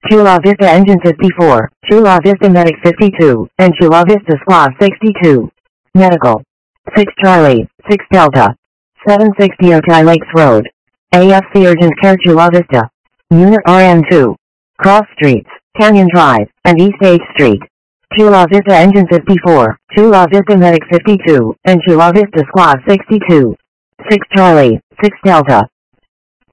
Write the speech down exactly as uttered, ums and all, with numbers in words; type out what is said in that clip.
Chula Vista Engine fifty-four, Chula Vista Medic fifty-two, and Chula Vista Squad sixty-two. Medical. six Charlie, six Delta. seven sixty Otay Lakes Road. A F C Urgent Care Chula Vista. Unit R N two. Cross Streets, Canyon Drive, and East eighth Street. Chula Vista Engine fifty-four, Chula Vista Medic fifty-two, and Chula Vista Squad sixty-two. six Charlie, six Delta.